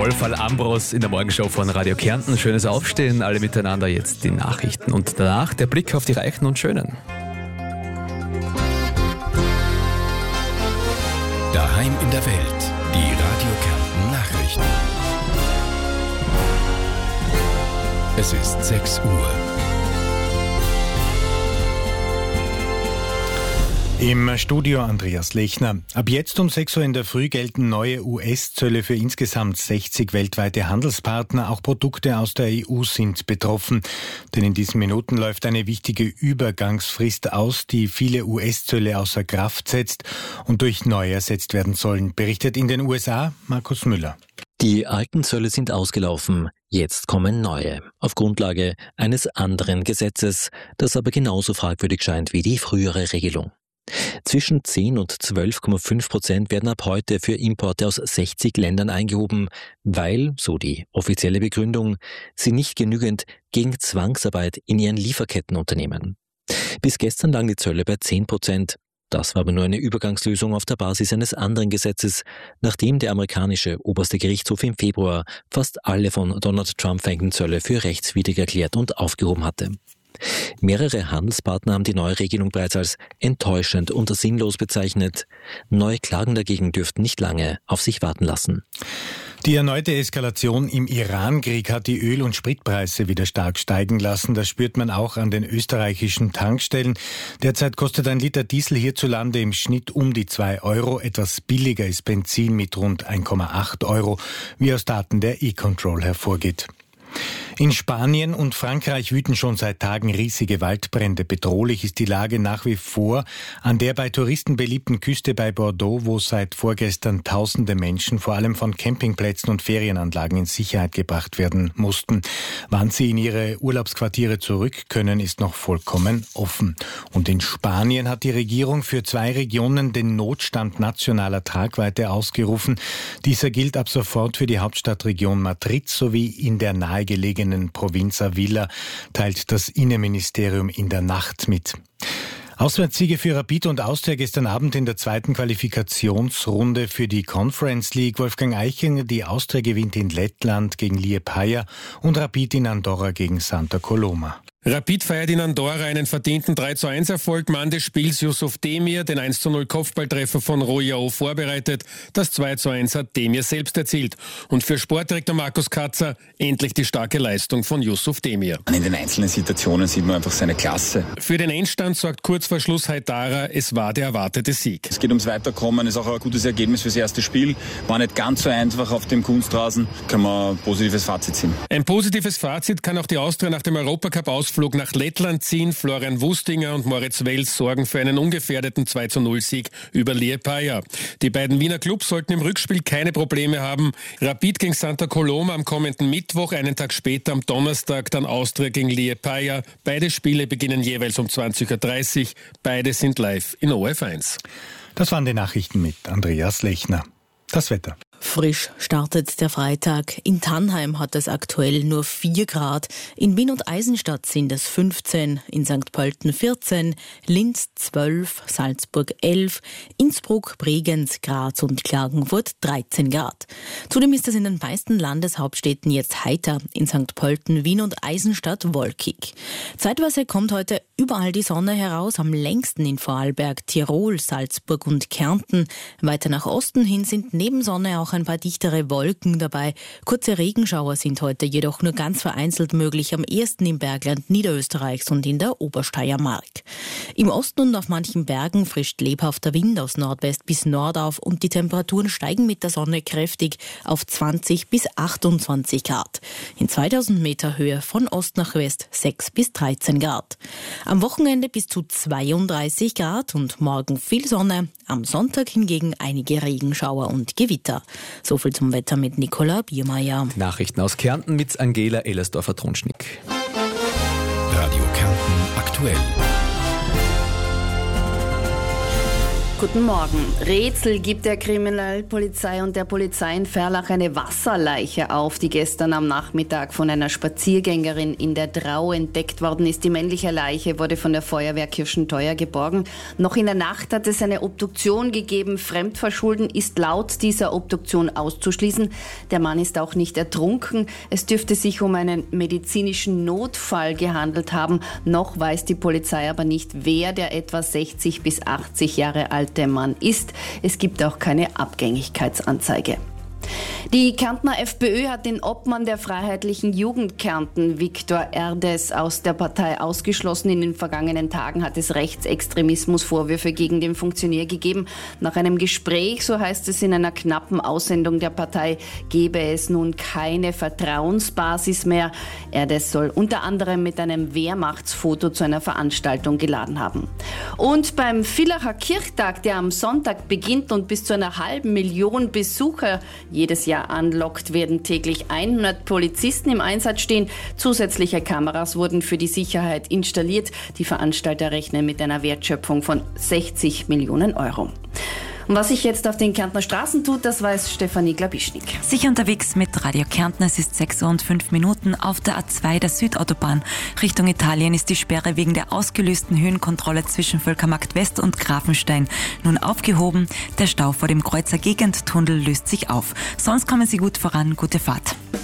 Wolfgang Ambros in der Morgenshow von Radio Kärnten. Schönes Aufstehen, alle miteinander, jetzt die Nachrichten. Und danach der Blick auf die Reichen und Schönen. Daheim in der Welt, die Radio Kärnten Nachrichten. Es ist 6 Uhr. Im Studio Andreas Lechner. Ab jetzt um 6 Uhr in der Früh gelten neue US-Zölle für insgesamt 60 weltweite Handelspartner. Auch Produkte aus der EU sind betroffen. Denn in diesen Minuten läuft eine wichtige Übergangsfrist aus, die viele US-Zölle außer Kraft setzt und durch neue ersetzt werden sollen. Berichtet in den USA Markus Müller. Die alten Zölle sind ausgelaufen. Jetzt kommen neue. Auf Grundlage eines anderen Gesetzes, das aber genauso fragwürdig scheint wie die frühere Regelung. Zwischen 10 und 12,5% werden ab heute für Importe aus 60 Ländern eingehoben, weil, so die offizielle Begründung, sie nicht genügend gegen Zwangsarbeit in ihren Lieferketten unternehmen. Bis gestern lagen die Zölle bei 10%. Das war aber nur eine Übergangslösung auf der Basis eines anderen Gesetzes, nachdem der amerikanische oberste Gerichtshof im Februar fast alle von Donald Trump verhängten Zölle für rechtswidrig erklärt und aufgehoben hatte. Mehrere Handelspartner haben die neue Regelung bereits als enttäuschend und sinnlos bezeichnet. Neue Klagen dagegen dürften nicht lange auf sich warten lassen. Die erneute Eskalation im Iran-Krieg hat die Öl- und Spritpreise wieder stark steigen lassen. Das spürt man auch an den österreichischen Tankstellen. Derzeit kostet ein Liter Diesel hierzulande im Schnitt um die 2 Euro. Etwas billiger ist Benzin mit rund 1,8 Euro, wie aus Daten der E-Control hervorgeht. In Spanien und Frankreich wüten schon seit Tagen riesige Waldbrände. Bedrohlich ist die Lage nach wie vor an der bei Touristen beliebten Küste bei Bordeaux, wo seit vorgestern tausende Menschen vor allem von Campingplätzen und Ferienanlagen in Sicherheit gebracht werden mussten. Wann sie in ihre Urlaubsquartiere zurück können, ist noch vollkommen offen. Und in Spanien hat die Regierung für 2 Regionen den Notstand nationaler Tragweite ausgerufen. Dieser gilt ab sofort für die Hauptstadtregion Madrid sowie in der nahegelegenen Provinz Sevilla, teilt das Innenministerium in der Nacht mit. Auswärtssiege für Rapid und Austria gestern Abend in der zweiten Qualifikationsrunde für die Conference League. Wolfgang Eichinger, die Austria gewinnt in Lettland gegen Liepaja und Rapid in Andorra gegen Santa Coloma. Rapid feiert in Andorra einen verdienten 3:1-Erfolg. Mann des Spiels Yusuf Demir, den 1:0 Kopfballtreffer von Royao vorbereitet. Das 2:1 hat Demir selbst erzielt. Und für Sportdirektor Markus Katzer endlich die starke Leistung von Yusuf Demir. In den einzelnen Situationen sieht man einfach seine Klasse. Für den Endstand sorgt kurz vor Schluss Haidara, es war der erwartete Sieg. Es geht ums Weiterkommen, ist auch ein gutes Ergebnis fürs erste Spiel. War nicht ganz so einfach auf dem Kunstrasen, kann man ein positives Fazit ziehen. Ein positives Fazit kann auch die Austria nach dem Europacup-Ausflug nach Lettland ziehen. Florian Wustinger und Moritz Wels sorgen für einen ungefährdeten 2:0-Sieg über Liepaja. Die beiden Wiener Clubs sollten im Rückspiel keine Probleme haben. Rapid gegen Santa Coloma am kommenden Mittwoch, einen Tag später am Donnerstag dann Austria gegen Liepaja. Beide Spiele beginnen jeweils um 20:30 Uhr. Beide sind live in ORF1. Das waren die Nachrichten mit Andreas Lechner. Das Wetter. Frisch startet der Freitag. In Tannheim hat es aktuell nur 4 Grad. In Wien und Eisenstadt sind es 15, in St. Pölten 14, Linz 12, Salzburg 11, Innsbruck, Bregenz, Graz und Klagenfurt 13 Grad. Zudem ist es in den meisten Landeshauptstädten jetzt heiter. In St. Pölten, Wien und Eisenstadt wolkig. Zeitweise kommt heute überall die Sonne heraus, am längsten in Vorarlberg, Tirol, Salzburg und Kärnten. Weiter nach Osten hin sind neben Sonne auch ein paar dichtere Wolken dabei. Kurze Regenschauer sind heute jedoch nur ganz vereinzelt möglich, am ehesten im Bergland Niederösterreichs und in der Obersteiermark. Im Osten und auf manchen Bergen frischt lebhafter Wind aus Nordwest bis Nordauf und die Temperaturen steigen mit der Sonne kräftig auf 20 bis 28 Grad. In 2000 Meter Höhe von Ost nach West 6 bis 13 Grad. Am Wochenende bis zu 32 Grad und morgen viel Sonne. Am Sonntag hingegen einige Regenschauer und Gewitter. So viel zum Wetter mit Nicola Biermeier. Nachrichten aus Kärnten mit Angela Ellersdorfer-Tronschnick. Radio Kärnten aktuell. Guten Morgen. Rätsel gibt der Kriminalpolizei und der Polizei in Ferlach eine Wasserleiche auf, die gestern am Nachmittag von einer Spaziergängerin in der Drau entdeckt worden ist. Die männliche Leiche wurde von der Feuerwehr Kirschenteuer geborgen. Noch in der Nacht hat es eine Obduktion gegeben. Fremdverschulden ist laut dieser Obduktion auszuschließen. Der Mann ist auch nicht ertrunken. Es dürfte sich um einen medizinischen Notfall gehandelt haben. Noch weiß die Polizei aber nicht, wer der etwa 60 bis 80 Jahre alte Mann ist. Es gibt auch keine Abgängigkeitsanzeige. Die Kärntner FPÖ hat den Obmann der Freiheitlichen Jugend Kärnten, Viktor Erdes, aus der Partei ausgeschlossen. In den vergangenen Tagen hat es Rechtsextremismusvorwürfe gegen den Funktionär gegeben. Nach einem Gespräch, so heißt es in einer knappen Aussendung der Partei, gebe es nun keine Vertrauensbasis mehr. Erdes soll unter anderem mit einem Wehrmachtsfoto zu einer Veranstaltung geladen haben. Und beim Villacher Kirchtag, der am Sonntag beginnt und bis zu einer 500.000 Besucher jedes Jahr anlockt, werden täglich 100 Polizisten im Einsatz stehen. Zusätzliche Kameras wurden für die Sicherheit installiert. Die Veranstalter rechnen mit einer Wertschöpfung von 60 Millionen Euro. Und was sich jetzt auf den Kärntner Straßen tut, das weiß Stefanie Glabischnik. Sicher unterwegs mit Radio Kärnten. Es ist 6:05 auf der A2 der Südautobahn. Richtung Italien ist die Sperre wegen der ausgelösten Höhenkontrolle zwischen Völkermarkt West und Grafenstein nun aufgehoben. Der Stau vor dem Kreuzer Gegendtunnel löst sich auf. Sonst kommen Sie gut voran. Gute Fahrt.